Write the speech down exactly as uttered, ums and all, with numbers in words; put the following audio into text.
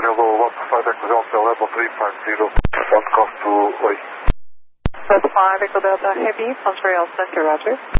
Hello, Alpha five Echo Delta, level three five zero, one cost to Oi. Alpha five Echo Delta Heavy, Control Center, Roger.